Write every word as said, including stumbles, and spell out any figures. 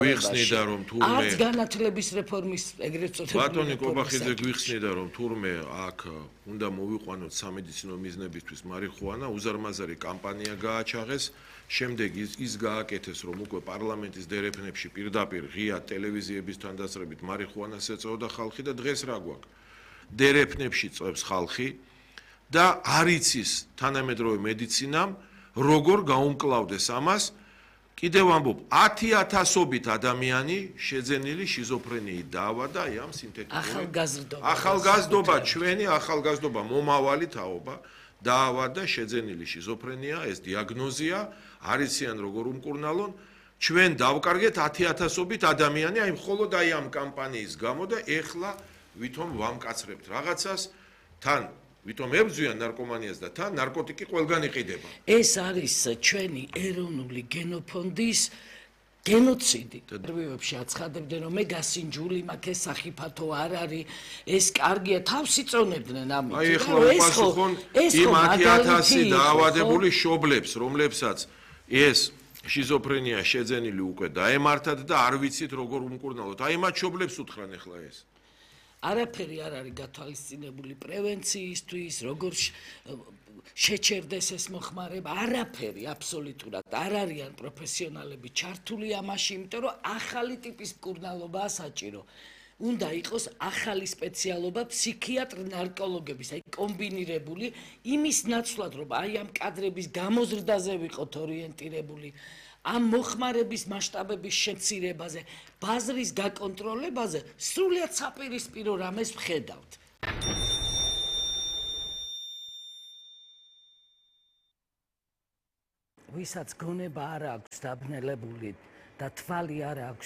გვიხსნიდა რომ თურმე არც განათლების რეფორმის ეგრეთ წოდებული ბატონი კობახიძე გვიხსნიდა რომ თურმე აქ უნდა მოვიყვანოთ სამედიცინო მიზნებისთვის მარიხუანა, უზარმაზარი კამპანია გააჩაღეს, შემდეგ ის, ის გააკეთეს რომ უკვე პარლამენტის დერეფნებში პირდაპირ ღია ტელევიზიების თანდასწრებით მარიხუანას ეწეოდა ხალხი და დღეს რა გვაქვს? დერეფნებში წევს ხალხი და არ იცის თანამედროვე მედიცინამ როგორ გაუმკლავდეს ამას. კიდევ ამბობ, ათი ათასობით ადამიანი შეძენილი შიზოფრენიით დაავადდა აი ამ სინთეტიკური ახალგაზრდობა. ახალგაზრდობა ჩვენი ახალგაზრდობა მომავალი თაობა დაავადდა შეძენილი შიზოფრენია, ეს დიაგნოზია, არ იციან როგორ უმკურნალონ. ჩვენ დავკარგეთ ათი ათასობით ადამიანი აი მხოლოდ აი ამ კამპანიის გამო და ეხლა ვითომ ვამკაცრებთ რაღაცას თან ვითომ ებრძვიან ნარკომანიას და თან ნარკოტიკი ყველგან იყიდება. ეს არის ჩვენი ეროვნული გენოფონდის გენოციდი. ინტერვიუებში აცხადებდნენ რომ მე გასინჯული მაქვს ეს სახიფათო არ არის, ეს კარგია, თავს იწონებდნენ ამით. აი ეხლა უპასუხონ იმ ათი ათასი დაავადებული შობლებს, რომლებსაც ეს შიზოფრენია შეძენილი უკვე დაემართათ და არ ვიცით როგორ უმკურნალოთ. აი მათ შობლებს უთხრან ეხლა ეს. არაფერი არ არის გათვალისწინებული პრევენციისთვის, როგორ შეჩერდეს ეს მოხმარება, არაფერი აბსოლუტურად არ არიან პროფესიონალები ჩართული ამაში, იმიტომ რომ ახალი ტიპის მკურნალობაა საჭირო. უნდა იყოს ახალი სპეციალობა ფსიქიატრ ნარკოლოგების, აი კომბინირებული იმის ნაცვლად, რომ აი ამ კადრების გამოზრდაზე ვიყოთ ორიენტირებული. ამ მოხმარების მასშტაბების შემცირებაზე, ბაზრის გაკონტროლებაზე, სრულიად საპირისპირო რამეს ვხედავთ. ვისაც გონება არ აქვს დაბნელებული და თვალი არ აქვს